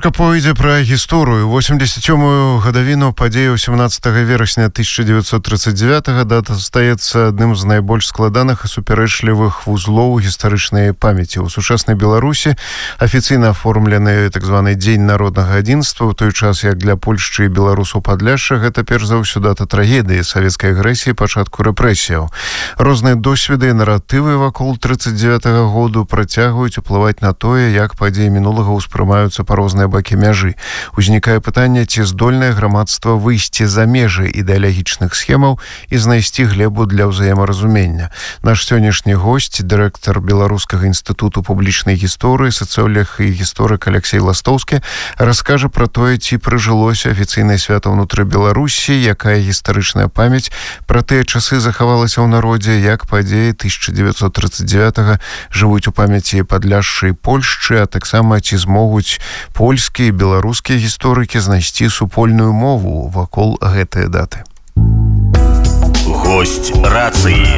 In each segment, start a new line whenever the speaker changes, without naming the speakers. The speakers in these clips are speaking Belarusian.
Гаворка пойдзе пра гісторыю. 87-ю гадавіну падзеяў 17 верасня 1939 дата застаецца адным з найбольш складаных і супярэчлівых вузлоў гістарычнай памяці. У сучаснай Беларусі афіцыйна аформлены так званы Дзень народнага адзінства, у той час як для Польшчы і беларусаў Падляшша гэта перш за ўсё дата трагедыі савецкай агрэсіі, пачатку рэпрэсіяў. Розныя досведы і наратывы вакол 39-го году працягваюць уплываць на тое, як падзеі мінулага ўспрымаюцца па розныя бакі мяжы. Узнікае пытанне, ці здольнае грамадства выйсці за межы ідэалагічных схемаў і знайсці глебу для ўзаемаразумення. Наш сённяшні госць, дырэктар Беларускага інстытуту публічнай гісторыі, сацыолог і гісторык Алексей Ластоўскі, раскажа пра тое, ці прыжылося афіцыйнае свята ўнутры Беларусі, якая гістарычная памяць пра тыя часы захавалася ў народзе, як падзеі 1939 жывуць у памяці Падляшша і Польшчы, а таксама ці змогуць польскія і беларускія гісторыкі знайсці супольную мову вакол гэтыя даты.
Гость рацыі.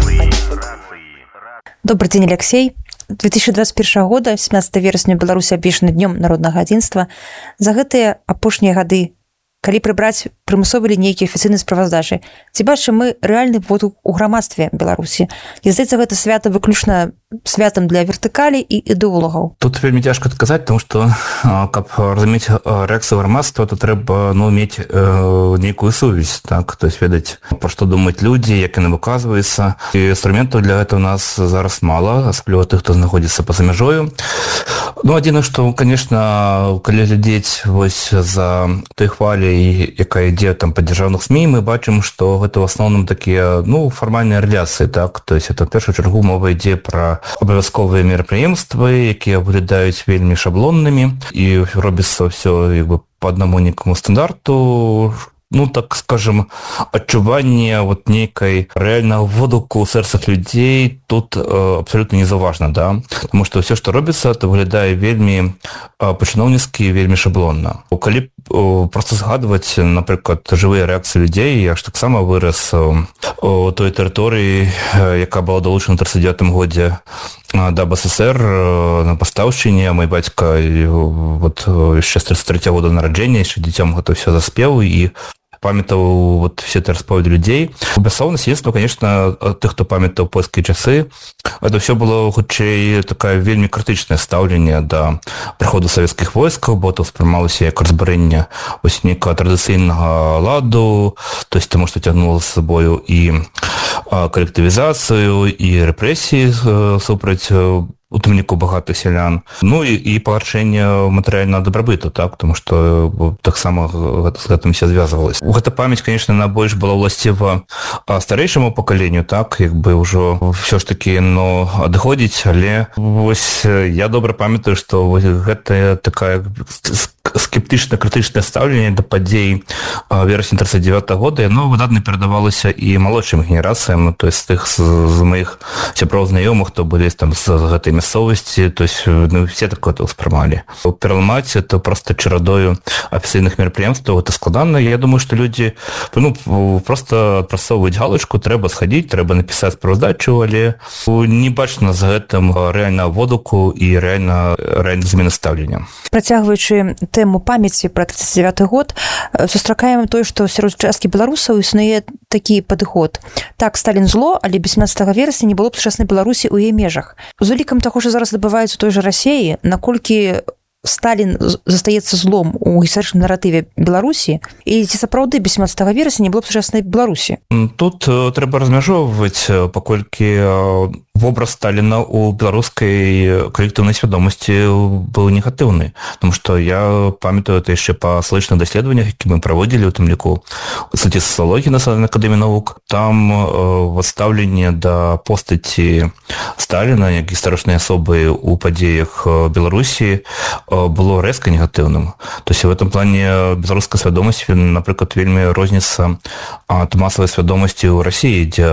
Добрый день, Алексей. 2021 года, 17 верасня, Беларусь абвешчана днём народнага адзінства. За гэтыя апошнія гады, калі прыбраць прымусовыя лінейкі афіцыйнай справаздачы, ці бачым мы рэальны водгук у грамадстве Беларусі? І здаецца, гэта свята выключна святам для вертыкалі і ідэолагаў.
Тут вельмі цяжка адказаць, тому што, каб разумець рэакцыю грамадства, то трэба мець нейкую сувязь, так? То есть ведаць, пра што думаюць людзі, як яны выказваюцца. І інструментаў для гэта у нас зараз мала, асабліва тых, хто знаходзіцца па-за мяжою. Адзінае, што, конечно, калі глядзець вось за той хваляй, якая ідзе там па дзяржаўных СМІ, мы бачым, што гэта ў асноўным такія, фармальныя рэляцыі, так? То есть это ў першую чаргу мова ідзе пра абавязковыя мерапрыемствы, якія выглядаюць вельмі шаблоннымі, і робіцца ўсё по аднаму нейкаму стандарту, так скажем, адчуванне нейкай рэальнага водгуку ў сэрцах людзей тут абсолютно не заўважна, да? Тому што ўсё, што робіцца, то выглядае вельмі па-чыноўніцкі, вельмі шаблонна. Калі проста згадваць, напрыклад, жывыя рэакцыі людзей, я ж таксама вырас у той тэрыторыі, яка была далучана ў 39 годзе да БССР на пастаўшчыне. Мой бацька яшчэ з 33 года нараджэння, яшчэ дзіцём гэта ўсё заспеў і памятаў все эти расповеди людей. Безусловно, свидетельство, конечно, тых, хто памятаў польскія часы, это все было хутчэй такая вельмі крытычнае стаўленне да прыходу савецкіх войскаў, бо то ўспрымалася як разбурэнне нейкага традыцыйнага ладу, то есть таму, што цягнула з сабою і калектывізацыю, і рэпрэсіі супраць у тым ліку багатых сялян, і пагаршэнне матэрыяльнага дабрабыту, так, тому што таксама з гэтым все звязвалася. Гэта памяць, конечно, на больш была ўласціва старэйшаму пакаленню, так, ўжо ўсё ж такі, адыходзіць, але я добра памятаю, што гэта такая скептычна-крытычнае стаўленне да падзей верасня 39 года, яно выдатна перадавалася і малодшым генерацыям, то есть тых з маіх сяброў знаёмых, хто былі там з гэтай мясцовасці, то есть все так гэта ўспрымалі. Пераламаць это просто чарадою афіцыйных мерапрыемстваў, гэта складана. Я думаю, што людзі просто адпрацоўваюць галочку, трэба схадзіць, трэба напісаць справаздачу, але не бачна за гэтым рэальнага водгуку і рэальна змены стаўлення.
Працягваючы тэму памяці пра 39 год, сустракаем тое, што сярод часткі беларусаў існуе такі падыход. Так, Сталін зло, але без 17 верасня не было б сучаснай Беларусі ў яе межах. З улікам таго, што зараз адбываецца ў той жа Расіі, наколькі Сталін застаецца злом у гістарычным наратыве Беларусі, і ці сапраўды без 17 верасня не было б сучаснай Беларусі?
Тут трэба размяжоўваць, паколькі вобраз Сталіна ў беларускай калектыўнай свядомасці быў негатыўны. Тому што я памятаю это яшчэ па слышных даследаваннях, які мы праводзілі, у тым ліку ў інстытуце сацыялогіі Нацыянальнай акадэміі навук. Там стаўленне да постаці Сталіна як гістарычнай асобы ў падзеях Беларусі было рэзка негатыўным. То есть в этом плане беларуская свядомасць, напрыклад, вельмі розніцца ад масавай свядомасці ў Расіі, дзе